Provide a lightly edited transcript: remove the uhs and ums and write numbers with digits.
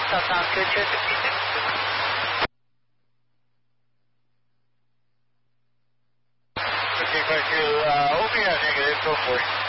sounds good. Cheers to P6. Okay, 22, OBR negative, go for it.